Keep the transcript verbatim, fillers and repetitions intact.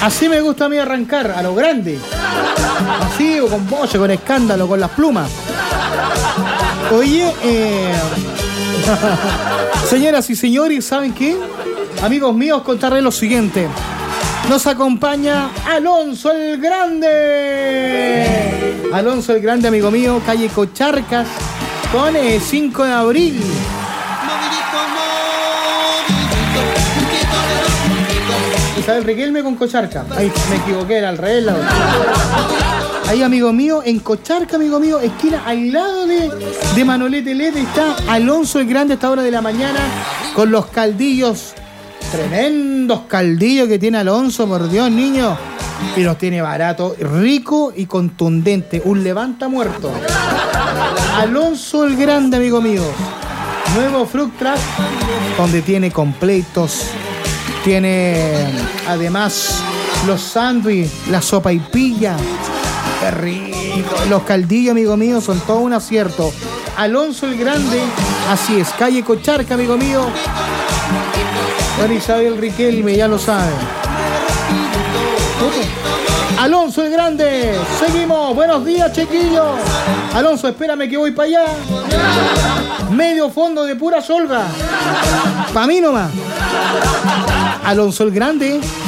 Así me gusta a mí arrancar, a lo grande. Así, o con boche, con escándalo, con las plumas. Oye, eh... señoras y señores, ¿saben qué? Amigos míos, contarles lo siguiente. Nos acompaña Alonso el Grande. Alonso el Grande, amigo mío, calle Cocharcas, con el cinco de abril. Isabel Riquelme con Cocharca. Ahí me equivoqué, era al revés. La Ahí, amigo mío, en Cocharca, amigo mío, esquina al lado de, de Manolete Lete, está Alonso el Grande a esta hora de la mañana con los caldillos. Tremendos caldillos que tiene Alonso, por Dios, niño. Y los tiene barato, rico y contundente. Un levanta muerto. Alonso el Grande, amigo mío. Nuevo Fruit Track, donde tiene completos. Tiene además los sándwiches, la sopa y pilla. Qué rico. Los caldillos, amigo mío, son todo un acierto. Alonso el Grande, así es, calle Cocharca, amigo mío. Don Isabel Riquelme, ya lo saben. Alonso el Grande, seguimos. Buenos días, chiquillos. Alonso, espérame que voy para allá. Medio fondo de pura solga. Pa' mí nomás. Alonso el Grande.